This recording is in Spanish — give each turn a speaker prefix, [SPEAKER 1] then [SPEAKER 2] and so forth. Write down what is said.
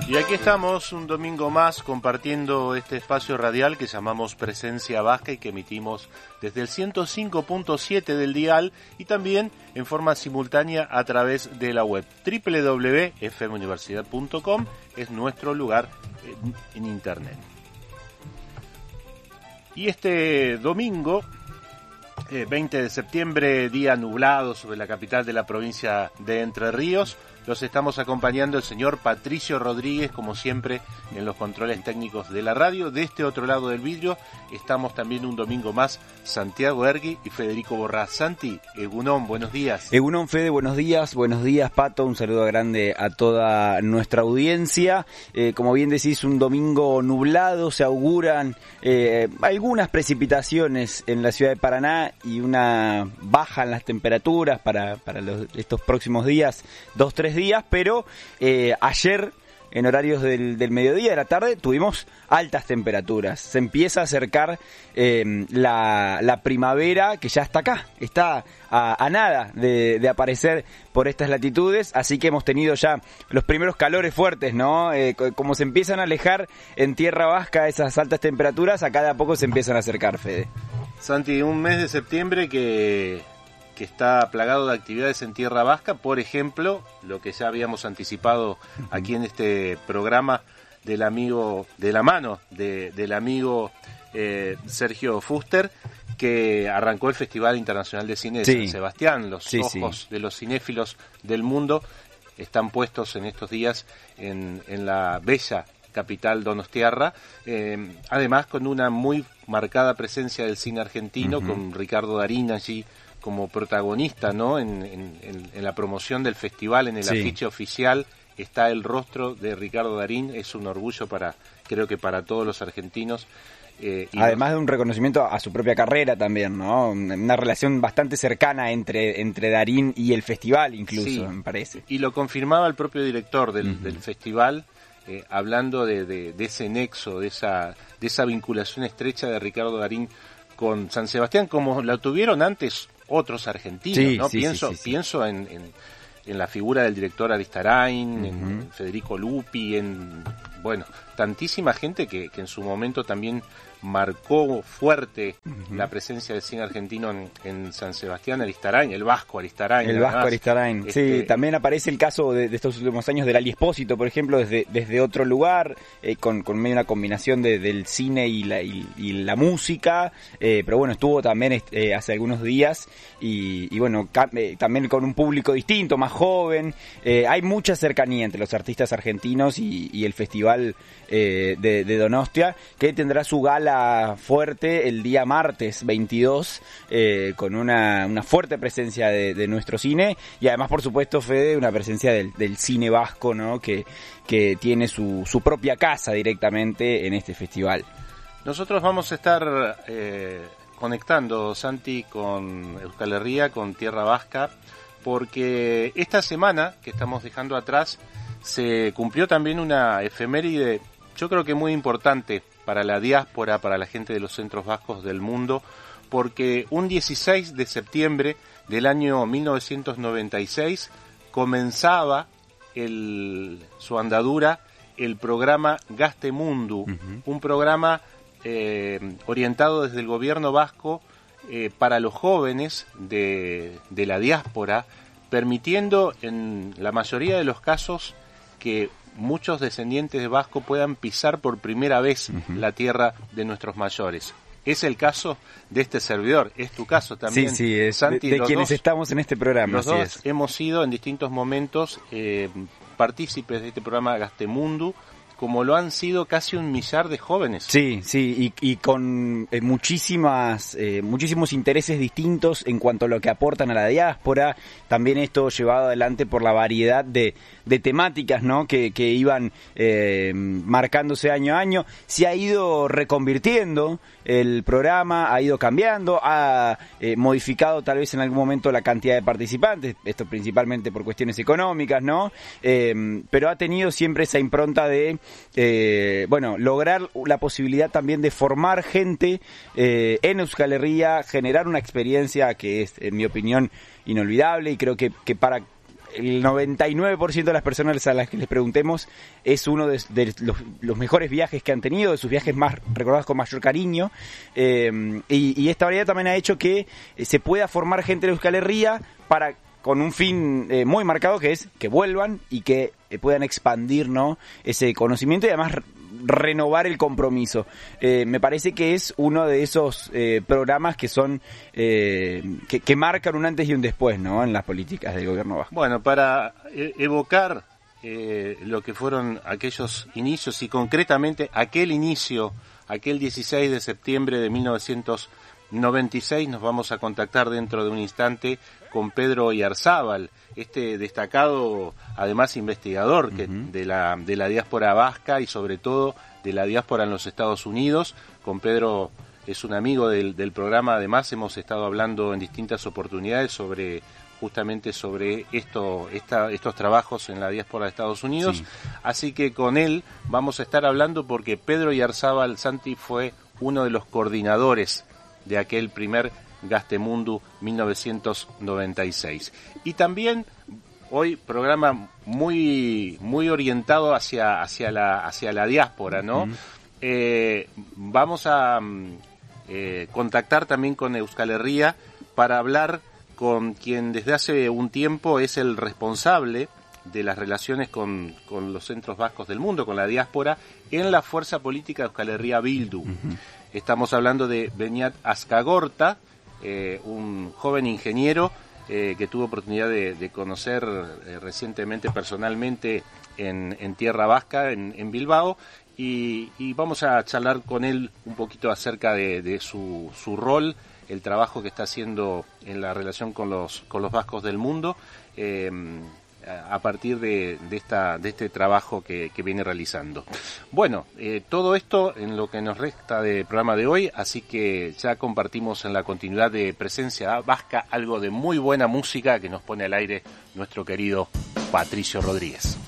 [SPEAKER 1] Y aquí estamos un domingo más compartiendo este espacio radial que llamamos Presencia Vasca y que emitimos desde el 105.7 del dial y también en forma simultánea a través de la web. www.fmuniversidad.com es nuestro lugar en internet. Y este domingo, 20 de septiembre, día nublado sobre la capital de la provincia de Entre Ríos, los estamos acompañando el señor Patricio Rodríguez, como siempre, en los controles técnicos de la radio. De este otro lado del vidrio estamos también un domingo más Santiago Ergui y Federico Borrás. Santi, Egunon, buenos días.
[SPEAKER 2] Egunon, Fede, buenos días, Pato, un saludo grande a toda nuestra audiencia. Como bien decís, un domingo nublado, se auguran algunas precipitaciones en la ciudad de Paraná y una baja en las temperaturas para estos próximos días, 2-3 días, pero ayer en horarios del mediodía, de la tarde, tuvimos altas temperaturas. Se empieza a acercar la primavera, que ya está acá, está a nada de aparecer por estas latitudes, así que hemos tenido ya los primeros calores fuertes, ¿no? Como se empiezan a alejar en tierra vasca esas altas temperaturas, acá de a poco se empiezan a acercar, Fede.
[SPEAKER 1] Santi, un mes de septiembre que está plagado de actividades en tierra vasca, por ejemplo, lo que ya habíamos anticipado aquí en este programa del amigo, de la mano del amigo Sergio Fuster, que arrancó el Festival Internacional de Cine de San Sebastián. Los ojos de los cinéfilos del mundo están puestos en estos días en la bella capital donostiarra, además con una muy marcada presencia del cine argentino, con Ricardo Darín allí como protagonista, ¿no? En la promoción del festival, en el afiche oficial está el rostro de Ricardo Darín. Es un orgullo creo que para todos los argentinos.
[SPEAKER 2] Además de un reconocimiento a su propia carrera también, ¿no? Una relación bastante cercana entre Darín y el festival, incluso, me parece.
[SPEAKER 1] Y lo confirmaba el propio director del festival, hablando de ese nexo, de esa vinculación estrecha de Ricardo Darín con San Sebastián, como la tuvieron antes otros argentinos, ¿no? Pienso en la figura del director Aristarain, en Federico Lupi, en tantísima gente que en su momento también marcó fuerte la presencia del cine argentino en San Sebastián. Aristarain, el vasco Aristarain.
[SPEAKER 2] Sí, también aparece el caso de estos últimos años del Ali Espósito, por ejemplo, desde otro lugar, con medio una combinación del cine y la música, pero bueno, estuvo también hace algunos días y también con un público distinto, más joven. Hay mucha cercanía entre los artistas argentinos y el festival de Donostia, que tendrá su gala fuerte el día martes 22, con una fuerte presencia de nuestro cine y además, por supuesto, Fede, una presencia del cine vasco, ¿no? que tiene su propia casa directamente en este festival.
[SPEAKER 1] Nosotros vamos a estar conectando, Santi, con Euskal Herria, con Tierra Vasca, porque esta semana que estamos dejando atrás se cumplió también una efeméride, yo creo que muy importante para la diáspora, para la gente de los centros vascos del mundo, porque un 16 de septiembre del año 1996 comenzaba su andadura el programa Gaztemundu, un programa orientado desde el gobierno vasco para los jóvenes de la diáspora, permitiendo en la mayoría de los casos que muchos descendientes de vasco puedan pisar por primera vez la tierra de nuestros mayores. Es el caso de este servidor, es tu caso también.
[SPEAKER 2] Sí, es Santi, de quienes estamos en este programa.
[SPEAKER 1] Los dos hemos sido en distintos momentos partícipes de este programa Gaztemundu, como lo han sido casi 1 millar de jóvenes.
[SPEAKER 2] Sí, y con muchísimos intereses distintos en cuanto a lo que aportan a la diáspora. También esto llevado adelante por la variedad de temáticas, ¿no? que iban marcándose año a año. Se ha ido reconvirtiendo el programa, ha ido cambiando, ha modificado tal vez en algún momento la cantidad de participantes, esto principalmente por cuestiones económicas, ¿no? Pero ha tenido siempre esa impronta de lograr la posibilidad también de formar gente en Euskal Herria, generar una experiencia que es, en mi opinión, inolvidable, y creo que para el 99% de las personas a las que les preguntemos es uno de los mejores viajes que han tenido, de sus viajes más recordados con mayor cariño, y esta variedad también ha hecho que se pueda formar gente de Euskal Herria con un fin muy marcado, que es que vuelvan y que puedan expandir, ¿no?, ese conocimiento y además renovar el compromiso. Me parece que es uno de esos programas que son que marcan un antes y un después, ¿no?, en las políticas del gobierno vasco.
[SPEAKER 1] Bueno, para evocar lo que fueron aquellos inicios y concretamente aquel 16 de septiembre de 1996, nos vamos a contactar dentro de un instante con Pedro Oyarzábal, este destacado, además, investigador de la diáspora vasca y sobre todo de la diáspora en los Estados Unidos. Con Pedro es un amigo del programa, además hemos estado hablando en distintas oportunidades justamente sobre estos trabajos en la diáspora de Estados Unidos. Sí. Así que con él vamos a estar hablando porque Pedro Oyarzábal, Santi, fue uno de los coordinadores de aquel primer Gaztemundu 1996. Y también hoy programa muy orientado hacia la diáspora, ¿no? Vamos a contactar también con Euskal Herria para hablar con quien desde hace un tiempo es el responsable de las relaciones con los centros vascos del mundo, con la diáspora, en la fuerza política de Euskal Herria Bildu. Estamos hablando de Beñat Azkagorta, un joven ingeniero que tuvo oportunidad de conocer recientemente personalmente en Tierra Vasca, en Bilbao, y vamos a charlar con él un poquito acerca de su rol, el trabajo que está haciendo en la relación con los vascos del mundo, a partir de este trabajo que viene realizando. Bueno, todo esto en lo que nos resta de programa de hoy, así que ya compartimos en la continuidad de Presencia Vasca algo de muy buena música que nos pone al aire nuestro querido Patricio Rodríguez.